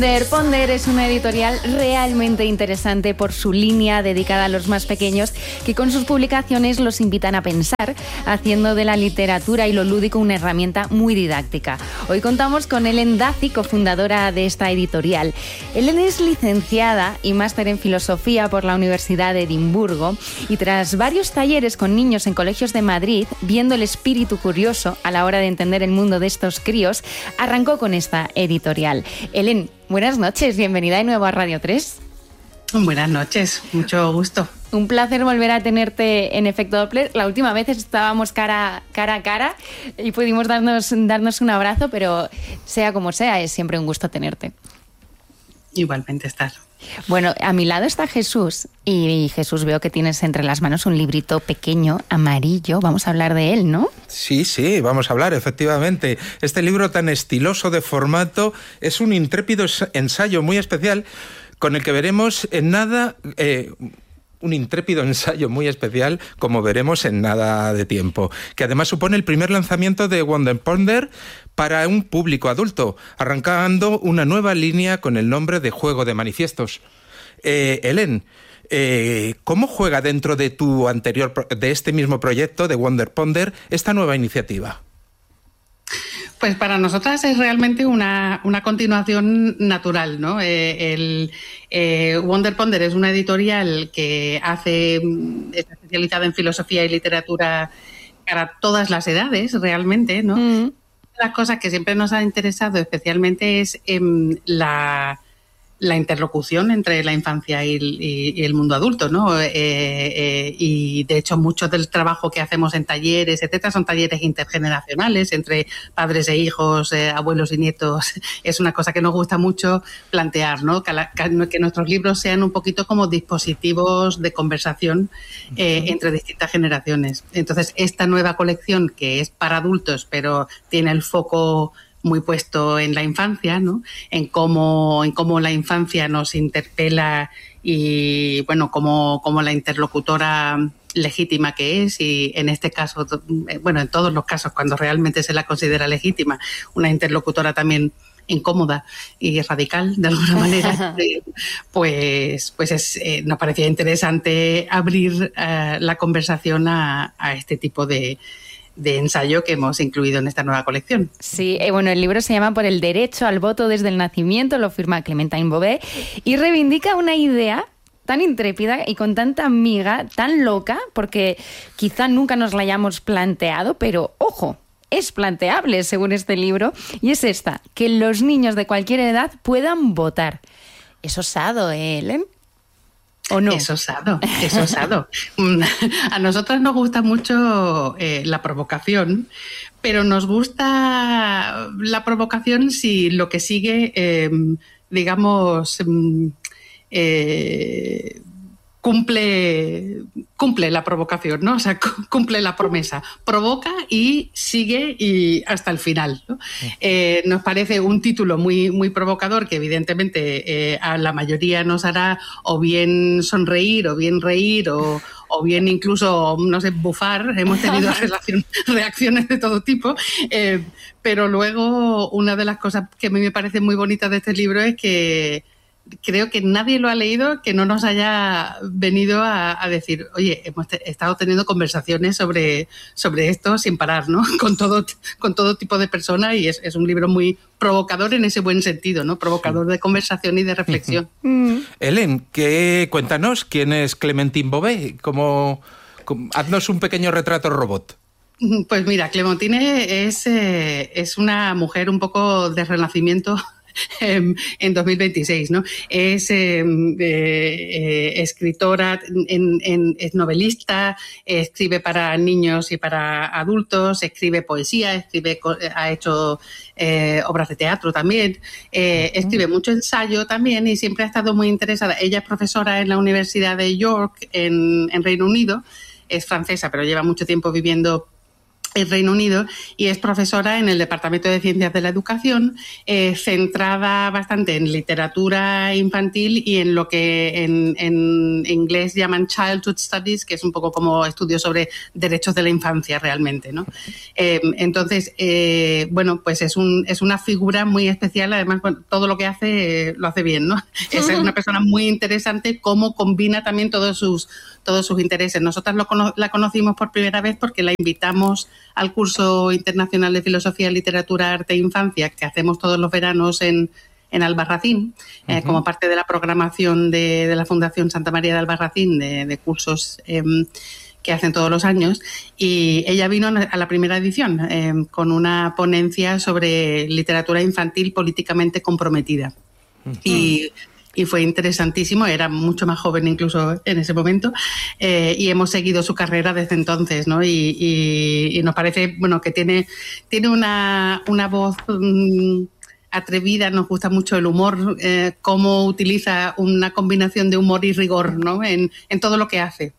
Ponder es una editorial realmente interesante por su línea dedicada a los más pequeños, que con sus publicaciones los invitan a pensar, haciendo de la literatura y lo lúdico una herramienta muy didáctica. Hoy contamos con Ellen Dacey, cofundadora de esta editorial. Ellen es licenciada y máster en filosofía por la Universidad de Edimburgo, y tras varios talleres con niños en colegios de Madrid, viendo el espíritu curioso a la hora de entender el mundo de estos críos, arrancó con esta editorial. Ellen, buenas noches, bienvenida de nuevo a Radio 3. Buenas noches, mucho gusto. Un placer volver a tenerte en Efecto Doppler. La última vez estábamos cara a cara y pudimos darnos un abrazo, pero sea como sea, es siempre un gusto tenerte. Igualmente estar. Bueno, a mi lado está Jesús, y Jesús, veo que tienes entre las manos un librito pequeño, amarillo. Vamos a hablar de él, ¿no? Sí, vamos a hablar, efectivamente. Este libro tan estiloso de formato es un intrépido ensayo muy especial con el que veremos en nada... un intrépido ensayo muy especial, como veremos en nada de tiempo, que además supone el primer lanzamiento de Wonder Ponder para un público adulto, arrancando una nueva línea con el nombre de Juego de Manifiestos. Ellen, ¿cómo juega dentro de de este mismo proyecto de Wonder Ponder esta nueva iniciativa? Pues para nosotras es realmente una continuación natural, ¿no? Wonder Ponder es una editorial que está especializada en filosofía y literatura para todas las edades, realmente, ¿no? Una de las cosas que siempre nos ha interesado especialmente es la interlocución entre la infancia y el mundo adulto, ¿no? Y de hecho mucho del trabajo que hacemos en talleres, etcétera, son talleres intergeneracionales entre padres e hijos, abuelos y nietos. Es una cosa que nos gusta mucho plantear, ¿no? Que nuestros libros sean un poquito como dispositivos de conversación entre distintas generaciones. Entonces, esta nueva colección, que es para adultos, pero tiene el foco muy puesto en la infancia, ¿no? En cómo la infancia nos interpela y, bueno, como la interlocutora legítima que es, y en este caso, bueno, en todos los casos, cuando realmente se la considera legítima, una interlocutora también incómoda y radical, de alguna manera, pues nos parecía interesante abrir la conversación a este tipo de ensayo que hemos incluido en esta nueva colección. Sí, bueno, el libro se llama Por el derecho al voto desde el nacimiento, lo firma Clementine Beauvais y reivindica una idea tan intrépida y con tanta miga, tan loca, porque quizá nunca nos la hayamos planteado, pero ojo, es planteable según este libro, y es esta: que los niños de cualquier edad puedan votar. Es osado, Ellen. ¿O no? Es osado. A nosotras nos gusta mucho la provocación, pero nos gusta la provocación si lo que sigue, digamos, cumple la provocación, ¿no? O sea, cumple la promesa, provoca y sigue y hasta el final, ¿no? Nos parece un título muy, muy provocador que evidentemente a la mayoría nos hará o bien sonreír o bien reír o bien incluso, no sé, bufar. Hemos tenido reacciones de todo tipo, pero luego una de las cosas que a mí me parece muy bonita de este libro es que creo que nadie lo ha leído que no nos haya venido a decir, oye, hemos estado teniendo conversaciones sobre esto sin parar, ¿no? Con todo tipo de personas, y es un libro muy provocador en ese buen sentido, ¿no? Provocador de conversación y de reflexión. Ellen, cuéntanos, ¿quién es Clementine Beauvais? Haznos un pequeño retrato robot. Pues mira, Clementine es una mujer un poco de renacimiento en 2026, ¿no? Es escritora, es novelista, escribe para niños y para adultos, escribe poesía, ha hecho obras de teatro también, escribe mucho ensayo también, y siempre ha estado muy interesada. Ella es profesora en la Universidad de York en Reino Unido, es francesa, pero lleva mucho tiempo viviendo en Reino Unido, y es profesora en el Departamento de Ciencias de la Educación, centrada bastante en literatura infantil y en lo que en inglés llaman Childhood Studies, que es un poco como estudios sobre derechos de la infancia realmente, ¿no? Entonces, bueno, pues es una figura muy especial. Además, bueno, todo lo que hace lo hace bien, ¿no? Es una persona muy interesante, cómo combina también todos sus intereses. Nosotras la conocimos por primera vez porque la invitamos al curso internacional de Filosofía, Literatura, Arte e Infancia que hacemos todos los veranos en Albarracín, como parte de la programación de la Fundación Santa María de Albarracín de cursos que hacen todos los años, y ella vino a la primera edición con una ponencia sobre literatura infantil políticamente comprometida. Y fue interesantísimo, era mucho más joven incluso en ese momento, y hemos seguido su carrera desde entonces, ¿no? Y nos parece, bueno, que tiene una voz atrevida, nos gusta mucho el humor, cómo utiliza una combinación de humor y rigor, ¿no? En todo lo que hace.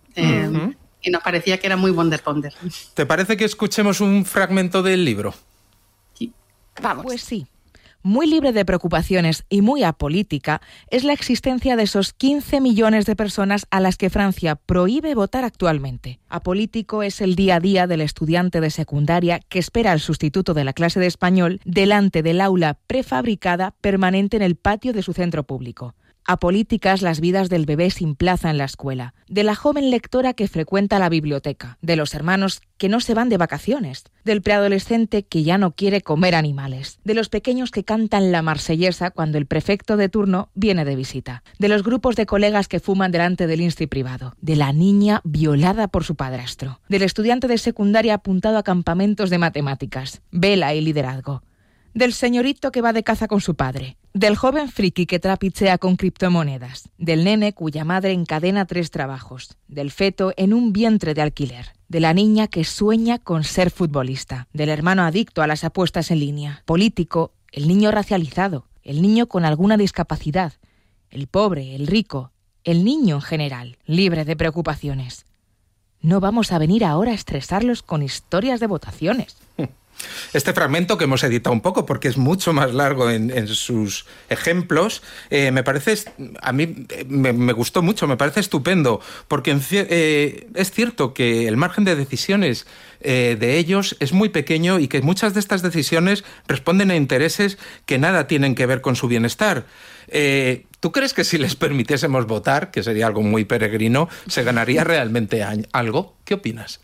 Y nos parecía que era muy Wonder. ¿Te parece que escuchemos un fragmento del libro? Sí. Vamos. Pues sí. Muy libre de preocupaciones y muy apolítica es la existencia de esos 15 millones de personas a las que Francia prohíbe votar actualmente. Apolítico es el día a día del estudiante de secundaria que espera al sustituto de la clase de español delante del aula prefabricada permanente en el patio de su centro público. Apolíticas las vidas del bebé sin plaza en la escuela, de la joven lectora que frecuenta la biblioteca, de los hermanos que no se van de vacaciones, del preadolescente que ya no quiere comer animales, de los pequeños que cantan la marsellesa cuando el prefecto de turno viene de visita, de los grupos de colegas que fuman delante del insti privado, de la niña violada por su padrastro, del estudiante de secundaria apuntado a campamentos de matemáticas, vela y liderazgo, del señorito que va de caza con su padre, del joven friki que trapichea con criptomonedas, del nene cuya madre encadena 3 trabajos, del feto en un vientre de alquiler, de la niña que sueña con ser futbolista, del hermano adicto a las apuestas en línea, político, el niño racializado, el niño con alguna discapacidad, el pobre, el rico, el niño en general, libre de preocupaciones. No vamos a venir ahora a estresarlos con historias de votaciones. Este fragmento, que hemos editado un poco porque es mucho más largo en sus ejemplos, me parece, a mí me gustó mucho, me parece estupendo, porque es cierto que el margen de decisiones de ellos es muy pequeño y que muchas de estas decisiones responden a intereses que nada tienen que ver con su bienestar. ¿Tú crees que si les permitiésemos votar, que sería algo muy peregrino, se ganaría realmente algo? ¿Qué opinas?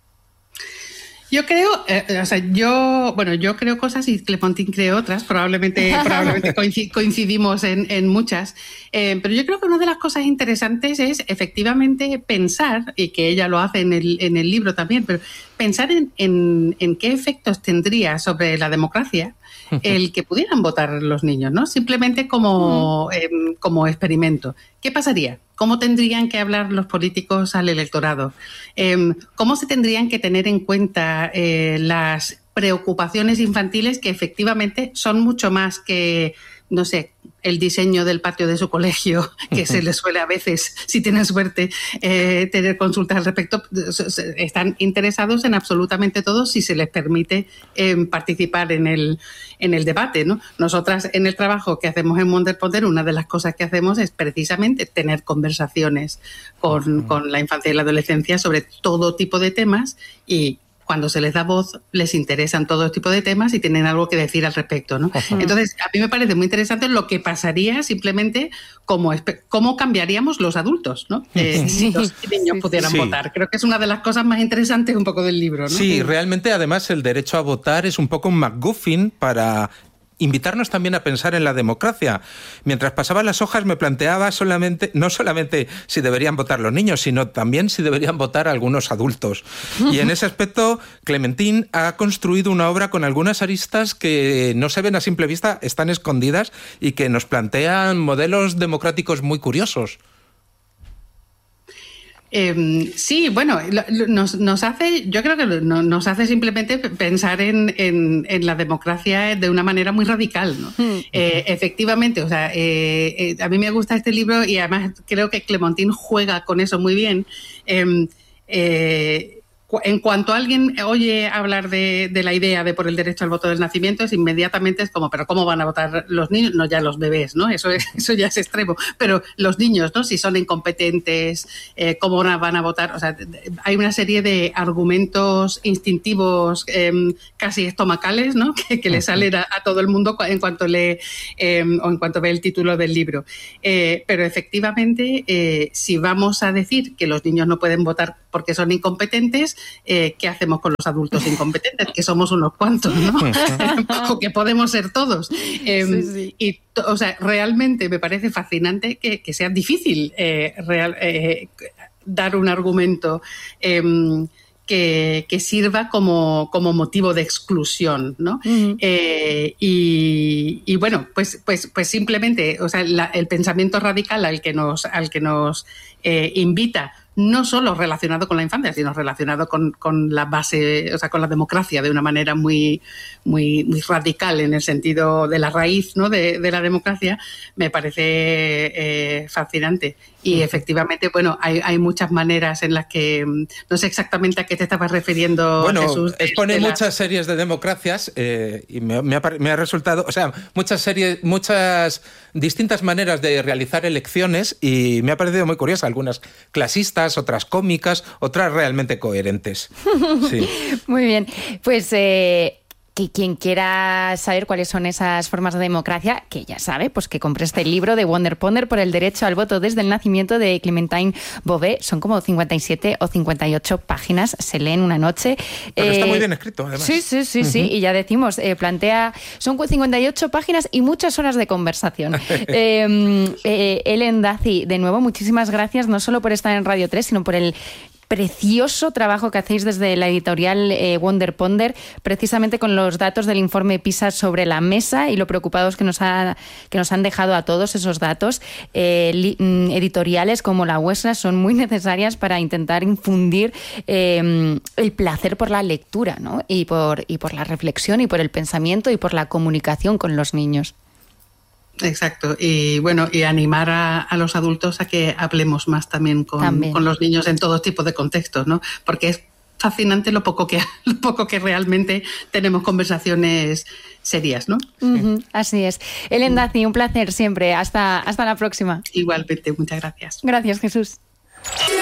Yo creo, yo creo cosas y Clementine cree otras, probablemente coincidimos en muchas, pero yo creo que una de las cosas interesantes es efectivamente pensar, y que ella lo hace en el libro también, pero pensar en qué efectos tendría sobre la democracia el que pudieran votar los niños, ¿no? Simplemente como experimento. ¿Qué pasaría? ¿Cómo tendrían que hablar los políticos al electorado? ¿Cómo se tendrían que tener en cuenta las preocupaciones infantiles, que efectivamente son mucho más que, no sé, el diseño del patio de su colegio, que se les suele a veces, si tienen suerte, tener consultas al respecto? Están interesados en absolutamente todo si se les permite participar en el debate, ¿no? Nosotras, en el trabajo que hacemos en Wonder, una de las cosas que hacemos es precisamente tener conversaciones con la infancia y la adolescencia sobre todo tipo de temas, y cuando se les da voz, les interesan todo tipo de temas y tienen algo que decir al respecto, ¿no? Entonces, a mí me parece muy interesante lo que pasaría simplemente cómo cambiaríamos los adultos, ¿no? Si los niños pudieran votar. Creo que es una de las cosas más interesantes un poco del libro, ¿no? Sí, realmente, además, el derecho a votar es un poco un MacGuffin para invitarnos también a pensar en la democracia. Mientras pasaba las hojas me planteaba no solamente si deberían votar los niños, sino también si deberían votar algunos adultos. Y en ese aspecto, Clementine ha construido una obra con algunas aristas que no se ven a simple vista, están escondidas y que nos plantean modelos democráticos muy curiosos. Sí, bueno, nos hace, yo creo que nos hace simplemente pensar en la democracia de una manera muy radical, ¿no? Efectivamente, o sea, a mí me gusta este libro y además creo que Clementine juega con eso muy bien. en cuanto alguien oye hablar de la idea de por el derecho al voto del nacimiento, inmediatamente es como, pero ¿cómo van a votar los niños? No, ya los bebés, ¿no? Eso ya es extremo. Pero los niños, ¿no? Si son incompetentes, ¿cómo van a votar? O sea, hay una serie de argumentos instintivos casi estomacales, ¿no? Que le salen a todo el mundo en cuanto lee o en cuanto ve el título del libro. Pero efectivamente, si vamos a decir que los niños no pueden votar porque son incompetentes, ¿qué hacemos con los adultos incompetentes? Que somos unos cuantos, ¿no? O que podemos ser todos. Sí. Y, o sea, realmente me parece fascinante que sea difícil dar un argumento que sirva como motivo de exclusión, ¿no? Uh-huh. Y bueno, pues simplemente, o sea, el pensamiento radical al que nos invita, no solo relacionado con la infancia, sino relacionado con la base, o sea, con la democracia de una manera muy, muy, muy radical en el sentido de la raíz, ¿no? de la democracia, me parece fascinante. Y efectivamente, bueno, hay muchas maneras en las que, no sé exactamente a qué te estabas refiriendo, bueno, Jesús. Expone muchas series de democracias y me ha resultado, o sea, muchas distintas maneras de realizar elecciones, y me ha parecido muy curiosa, algunas clasistas, otras cómicas, otras realmente coherentes. Sí. Muy bien, pues que quien quiera saber cuáles son esas formas de democracia, que ya sabe, pues que compre este libro de Wonder Ponder por el derecho al voto desde el nacimiento de Clementine Beauvais. Son como 57 o 58 páginas, se lee en una noche. Pero está muy bien escrito, además. Sí, sí, y ya decimos, son 58 páginas y muchas horas de conversación. Ellen Daci, de nuevo, muchísimas gracias, no solo por estar en Radio 3, sino por el precioso trabajo que hacéis desde la editorial Wonder Ponder, precisamente con los datos del informe PISA sobre la mesa y lo preocupados que nos han dejado a todos esos datos. Editoriales como la vuestra son muy necesarias para intentar infundir el placer por la lectura, ¿no? y por la reflexión y por el pensamiento y por la comunicación con los niños. Exacto, y bueno, y animar a los adultos a que hablemos más también con los niños en todo tipo de contextos, ¿no? Porque es fascinante lo poco que realmente tenemos conversaciones serias, ¿no? Uh-huh, así es. Ellen Daci, un placer siempre. Hasta la próxima. Igualmente, muchas gracias. Gracias, Jesús.